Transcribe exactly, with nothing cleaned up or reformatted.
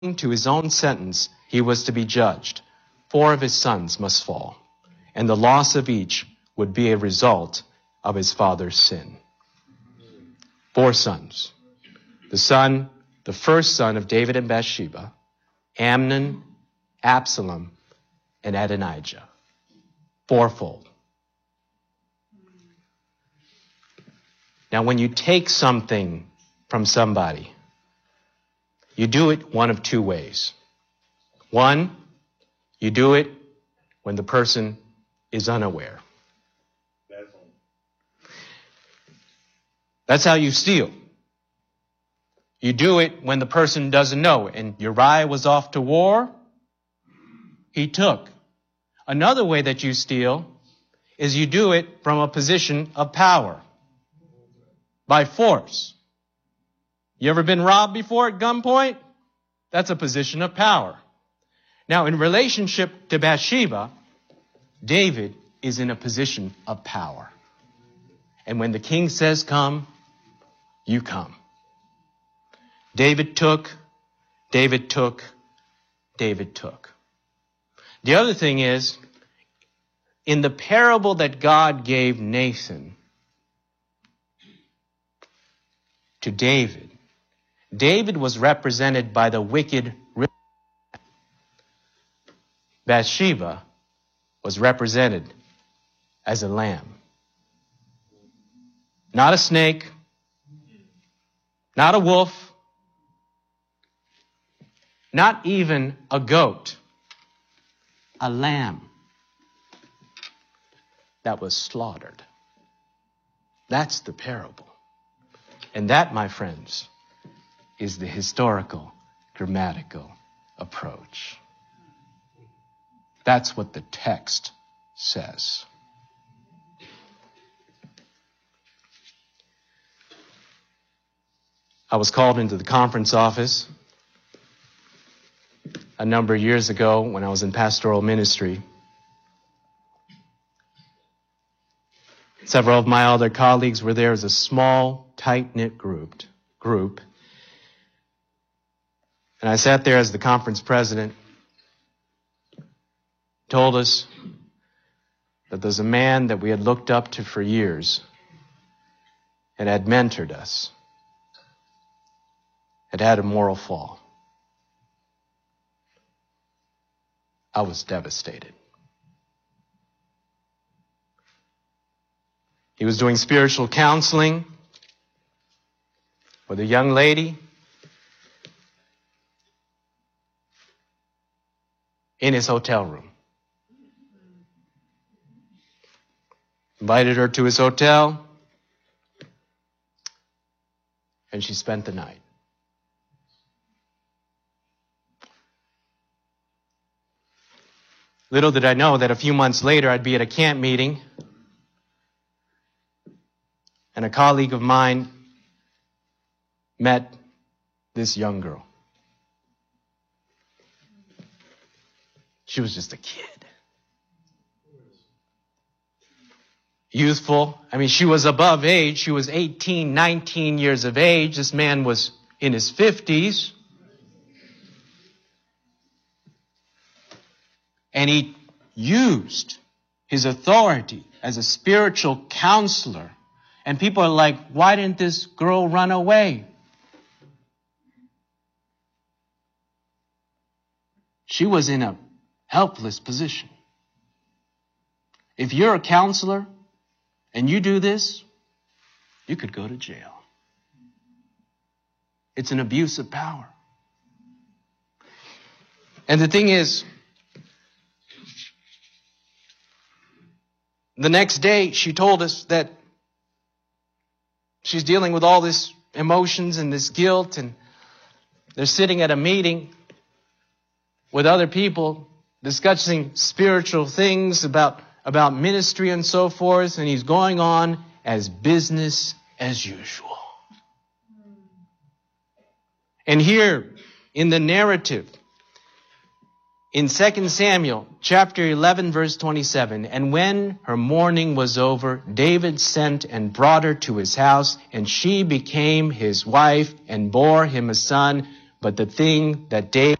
to his own sentence, he was to be judged. Four of his sons must fall, and the loss of each would be a result of his father's sin. Four sons. The son, the first son of David and Bathsheba, Amnon, Absalom, and Adonijah. Fourfold. Now, when you take something from somebody, you do it one of two ways. One, you do it when the person is unaware. That's how you steal. You do it when the person doesn't know. And Uriah was off to war. He took. Another way that you steal is you do it from a position of power. By force. You ever been robbed before at gunpoint? That's a position of power. Now, in relationship to Bathsheba, David is in a position of power. And when the king says come, you come. David took, David took, David took. The other thing is, in the parable that God gave Nathan to David, David was represented by the wicked. Bathsheba was represented as a lamb. Not a snake, not a wolf, not even a goat, a lamb that was slaughtered. That's the parable. And that, my friends, is the historical, grammatical approach. That's what the text says. I was called into the conference office a number of years ago when I was in pastoral ministry. Several of my other colleagues were there as a small, tight-knit group. group. And I sat there as the conference president, told us that there's a man that we had looked up to for years and had mentored us, had had a moral fall. I was devastated. He was doing spiritual counseling with a young lady in his hotel room. Invited her to his hotel, and she spent the night. Little did I know that a few months later I'd be at a camp meeting, and a colleague of mine met this young girl. She was just a kid. Youthful. I mean, she was above age. She was eighteen, nineteen years of age. This man was in his fifties. And he used his authority as a spiritual counselor. And people are like, why didn't this girl run away? She was in a helpless position. If you're a counselor and you do this, you could go to jail. It's an abuse of power. And the thing is, the next day she told us that she's dealing with all this emotions and this guilt, and they're sitting at a meeting with other people discussing spiritual things about, about ministry and so forth, and he's going on as business as usual. And here in the narrative, in Second Samuel chapter eleven, verse twenty-seven, and when her mourning was over, David sent and brought her to his house, and she became his wife and bore him a son. But the thing that David